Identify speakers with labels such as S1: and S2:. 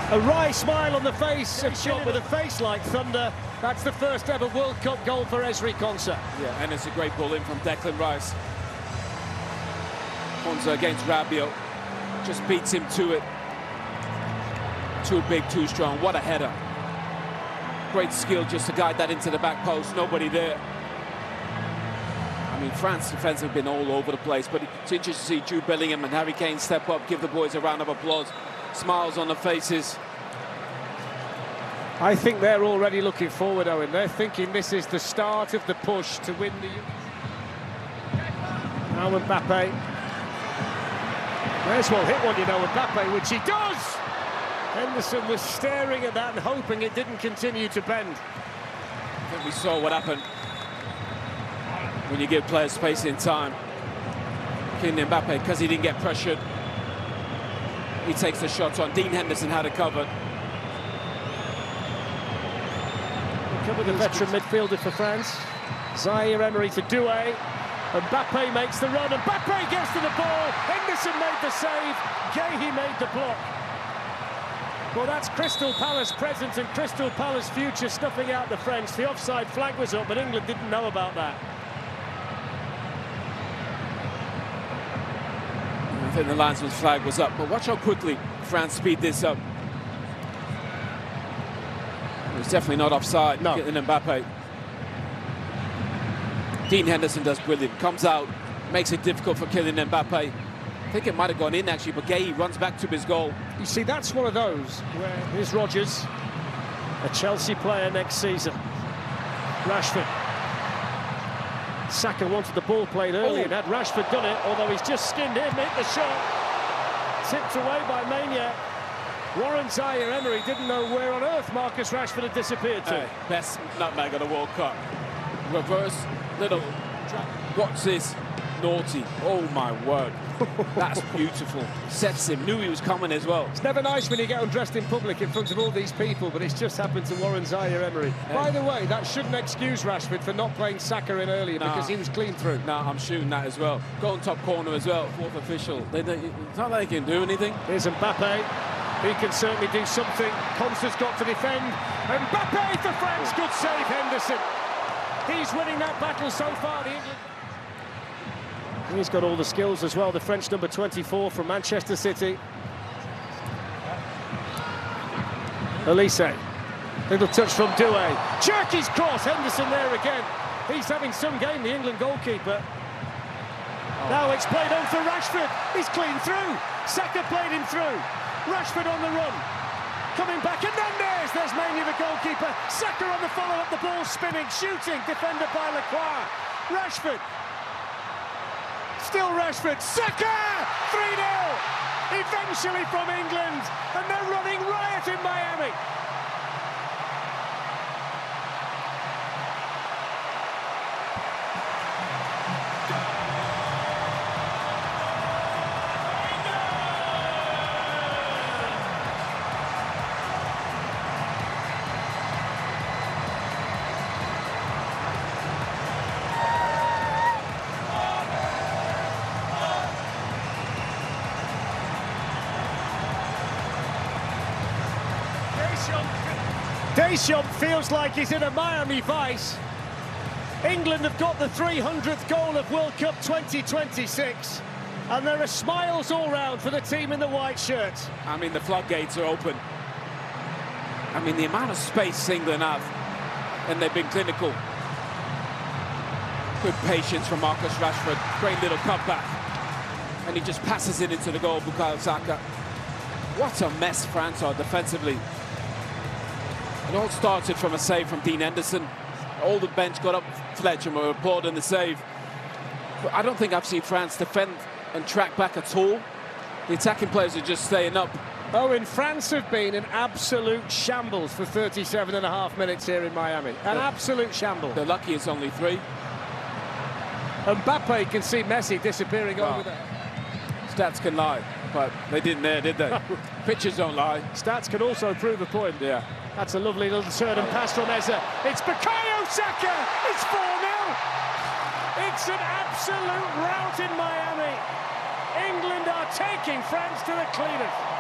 S1: A wry smile on the face, a shot with a face like thunder. That's the first ever World Cup goal for Ezri Konsa.
S2: Yeah, and it's a great ball in from Declan Rice. Konsa against Rabiot, just beats him to it. Too big, too strong. What a header. Great skill just to guide that into the back post. Nobody there. I mean, France's defence have been all over the place, but it's interesting to see Jude Bellingham and Harry Kane step up, give the boys a round of applause. Smiles on the faces.
S1: I think they're already looking forward, Owen. They're thinking this is the start of the push to win the... Now Mbappe. May as well hit one, you know, Mbappe, which he does! Henderson was staring at that and hoping it didn't continue to bend.
S2: I think we saw what happened when you give players space in time. Kylian Mbappe, because he didn't get pressured, he takes the shot on. Dean Henderson had it covered.
S1: Covered the veteran midfielder for France. Zaire Emery to Doué. Mbappe makes the run. Mbappe gets to the ball. Henderson made the save. Guéhi made the block. Well, that's Crystal Palace present and Crystal Palace future stuffing out the French. The offside flag was up, but England didn't know about that.
S2: I think the linesman's flag was up, but watch how quickly France speed this up. It was definitely not offside.
S1: No.
S2: Kylian Mbappe. Dean Henderson does brilliant. Comes out, makes it difficult for Kylian Mbappe. I think it might have gone in actually, but Guéhi runs back to his goal.
S1: You see, that's one of those where here's Rodgers, a Chelsea player next season. Rashford. Saka wanted the ball played early and had Rashford done it, although he's just skinned him, hit the shot. Tipped away by Maignan. Warren Zaire Emery didn't know where on earth Marcus Rashford had disappeared to.
S2: Hey, best nutmeg of the World Cup. Reverse, little, what's this? Naughty, oh my word. That's beautiful. Sets him, knew he was coming as well.
S1: It's never nice when you get undressed in public in front of all these people, but it's just happened to Warren Zaire Emery.
S2: Yeah.
S1: By the way, that shouldn't excuse Rashford for not playing Saka in earlier because he was clean through.
S2: No, I'm shooting that as well. Go on top corner as well, fourth official. It's not like they can do anything.
S1: Here's Mbappe. He can certainly do something. Konsa's got to defend. Mbappe for France. Good save, Henderson. He's winning that battle so far, the England. He's got all the skills as well, the French number 24 from Manchester City. Elise. Little touch from Doué. Cherki's cross, Henderson there again. He's having some game, the England goalkeeper. Now it's played on for Rashford. He's clean through. Saka played him through. Rashford on the run. Coming back, Hernandez. There's Maignan, the goalkeeper. Saka on the follow-up, the ball spinning, shooting. Defended by Lacroix. Rashford. Still Rashford. Saka! 3-0. Eventually from England. And they're running riot in Miami. Deschamps feels like he's in a Miami vice. England have got the 300th goal of World Cup 2026. And there are smiles all round for the team in the white shirts.
S2: I mean, the floodgates are open. I mean, the amount of space England have, and they've been clinical. Good patience from Marcus Rashford. Great little cutback. And he just passes it into the goal, Bukayo Saka. What a mess France are defensively. It all started from a save from Dean Henderson. All the bench got up, Fletcher, and were applauding the save. But I don't think I've seen France defend and track back at all. The attacking players are just staying up.
S1: Oh, in France have been an absolute shambles for 37.5 minutes here in Miami. An absolute shambles.
S2: They're lucky it's only 3.
S1: Mbappe can see Messi disappearing over there.
S2: Stats can lie, but they didn't there, did they? Pictures don't lie.
S1: Stats can also prove a point.
S2: Yeah.
S1: That's a lovely little turn and pass from Eza. It's Bukayo Saka! It's 4-0! It's an absolute rout in Miami. England are taking France to the cleaners.